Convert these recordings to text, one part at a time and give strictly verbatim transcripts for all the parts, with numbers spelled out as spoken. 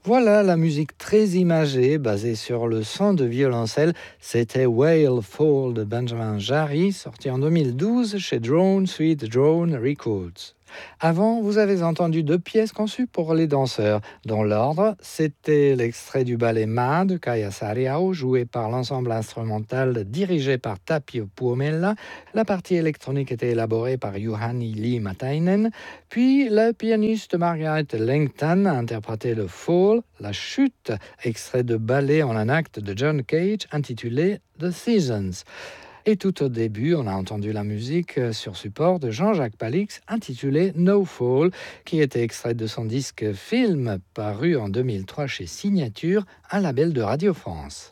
Voilà la musique très imagée, basée sur le son de violoncelle. C'était Whale Fall de Benjamin Jarry, sorti en deux mille douze chez Drone Sweet Drone Records. Avant, vous avez entendu deux pièces conçues pour les danseurs. Dans l'ordre, c'était l'extrait du ballet Ma de Kaija Saariaho, joué par l'ensemble instrumental dirigé par Tapio Puomella. La partie électronique était élaborée par Juhani Liimatainen. Puis, la pianiste Margaret Langton a interprété le Fall, la chute, extrait de ballet en un acte de John Cage intitulé The Seasons. Et tout au début, on a entendu la musique sur support de Jean-Jacques Palix intitulée No Fall, qui était extrait de son disque Film, paru en deux mille trois chez Signature, un label de Radio France.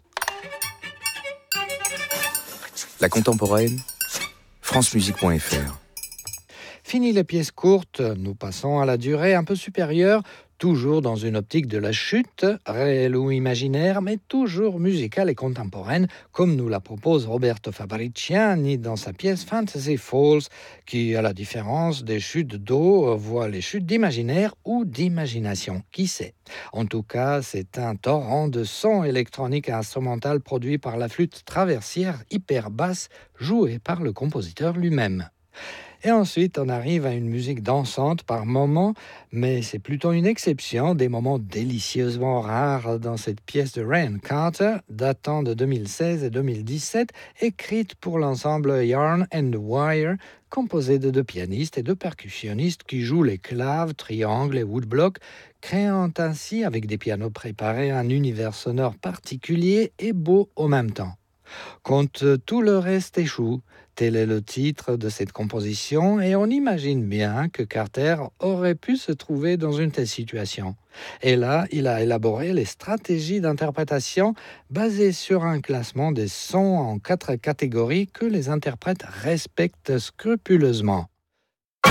La contemporaine, francemusique point f r. Fini les pièces courtes, nous passons à la durée un peu supérieure, toujours dans une optique de la chute, réelle ou imaginaire, mais toujours musicale et contemporaine, comme nous la propose Roberto Fabriciani dans sa pièce Fantasy Falls, qui, à la différence des chutes d'eau, voit les chutes d'imaginaire ou d'imagination, qui sait. En tout cas, c'est un torrent de sons électroniques et instrumental produit par la flûte traversière hyper basse, jouée par le compositeur lui-même. Et ensuite, on arrive à une musique dansante par moments, mais c'est plutôt une exception, des moments délicieusement rares dans cette pièce de Ryan Carter, datant de deux mille seize et deux mille dix-sept, écrite pour l'ensemble Yarn and Wire, composé de deux pianistes et deux percussionnistes qui jouent les claves, triangles et woodblock, créant ainsi, avec des pianos préparés, un univers sonore particulier et beau au même temps. Quand tout le reste échoue, tel est le titre de cette composition et on imagine bien que Carter aurait pu se trouver dans une telle situation. Et là, il a élaboré les stratégies d'interprétation basées sur un classement des sons en quatre catégories que les interprètes respectent scrupuleusement.